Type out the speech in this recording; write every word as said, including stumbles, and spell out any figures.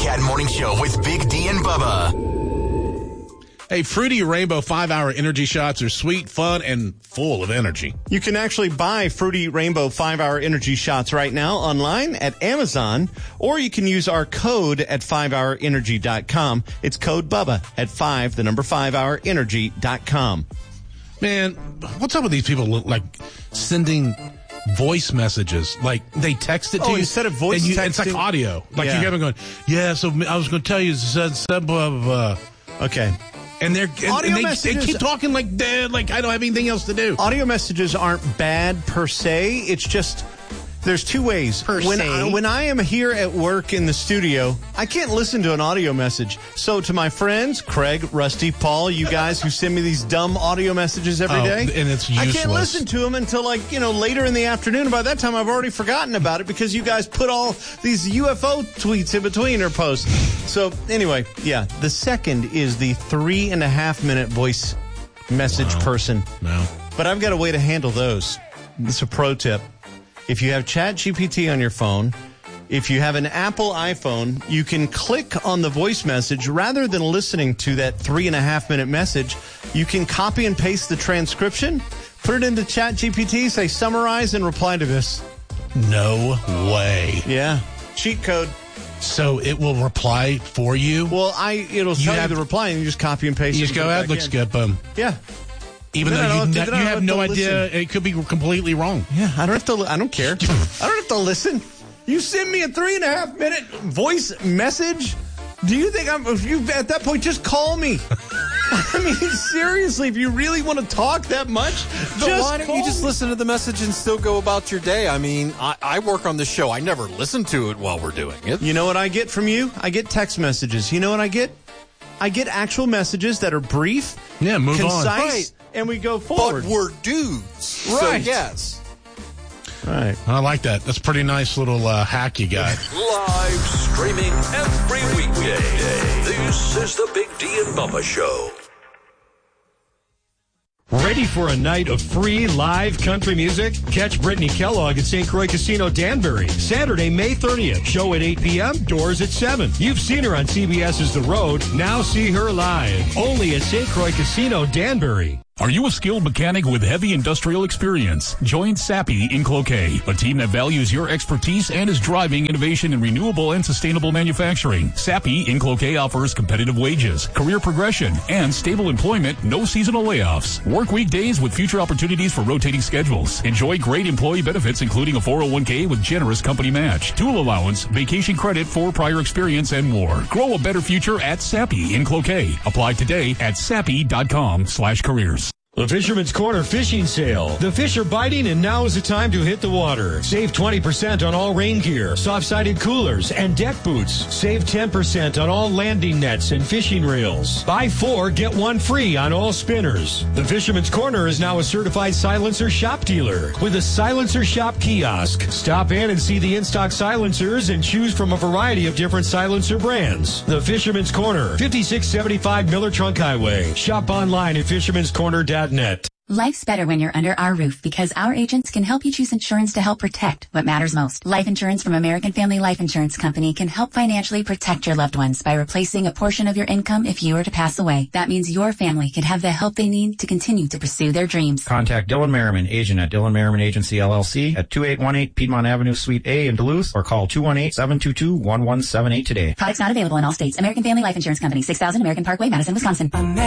Cat Morning Show with Big D and Bubba. Hey, Fruity Rainbow five-hour energy shots are sweet, fun, and full of energy. You can actually buy Fruity Rainbow five-hour energy shots right now online at Amazon, or you can use our code at five hour energy dot com. It's code BUBBA at five, the number five hour energy dot com. Man, what's up with these people, like, sending voice messages? Like, they text it to oh, you. instead of voice and you, texting. It's like audio. Like, yeah. you haven't gone, yeah, so I was going to tell you, said, said, blah, blah, blah. Okay. And they're and, audio and they, messages, they keep talking like they're like I don't have anything else to do. Audio messages aren't bad per se. It's just there's two ways. Per when se. I, when I am here at work in the studio, I can't listen to an audio message. So to my friends, Craig, Rusty, Paul, you guys who send me these dumb audio messages every oh, day, and it's I useless. can't listen to them until like you know later in the afternoon. And by that time, I've already forgotten about it because you guys put all these U F O tweets in between or posts. So anyway, yeah, the second is the three and a half minute voice message wow. person. No. But I've got a way to handle those. It's a pro tip. If you have ChatGPT on your phone, if you have an Apple iPhone, you can click on the voice message rather than listening to that three and a half minute message. You can copy and paste the transcription, put it into ChatGPT, say summarize and reply to this. No way. Yeah. Cheat code. So it will reply for you? Well, I it'll You tell have- you the reply and you just copy and paste You it. just and go, put it that back looks in. good, boom. Yeah. Even Then I though you, don't ne- have to- you then I have don't no have to idea, listen. it could be completely wrong. Yeah, I don't have to. li- I don't care. I don't have to listen. You send me a three and a half minute voice message. Do you think I'm? If you at that point, just call me. I mean, seriously, if you really want to talk that much, But just why don't call you just me. listen to the message and still go about your day? I mean, I, I work on the show. I never listen to it while we're doing it. You know what I get from you? I get text messages. You know what I get? I get actual messages that are brief, Yeah, move concise, on. Right. and we go But forward. we're dudes. Right. So, yes. Right. I like that. That's a pretty nice little uh, hack you got. Live streaming every weekday. This is the Big D and Bubba Show. Ready for a night of free live country music? Catch Brittany Kellogg at Saint Croix Casino Danbury, Saturday, May thirtieth. Show at eight p.m., doors at seven. You've seen her on CBS's The Road. Now see her live. Only at Saint Croix Casino Danbury. Are you a skilled mechanic with heavy industrial experience? Join Sappi in Cloquet, a team that values your expertise and is driving innovation in renewable and sustainable manufacturing. Sappi in Cloquet offers competitive wages, career progression, and stable employment, no seasonal layoffs. Work weekdays with future opportunities for rotating schedules. Enjoy great employee benefits, including a four oh one k with generous company match, tool allowance, vacation credit for prior experience, and more. Grow a better future at Sappi in Cloquet. Apply today at sappi.com slash careers. The Fisherman's Corner Fishing Sale. The fish are biting and now is the time to hit the water. Save twenty percent on all rain gear, soft-sided coolers, and deck boots. Save ten percent on all landing nets and fishing reels. Buy four, get one free on all spinners. The Fisherman's Corner is now a certified silencer shop dealer with a Silencer Shop kiosk. Stop in and see the in-stock silencers and choose from a variety of different silencer brands. The Fisherman's Corner, fifty-six seventy-five Miller Trunk Highway. Shop online at fisherman's corner dot net. Life's better when you're under our roof because our agents can help you choose insurance to help protect what matters most. Life insurance from American Family Life Insurance Company can help financially protect your loved ones by replacing a portion of your income if you were to pass away. That means your family can have the help they need to continue to pursue their dreams. Contact Dylan Merriman, agent at Dylan Merriman Agency, L L C, at two eight one eight Piedmont Avenue, Suite A in Duluth, or call two one eight, seven two two, one one seven eight today. Products not available in all states. American Family Life Insurance Company, six thousand American Parkway, Madison, Wisconsin.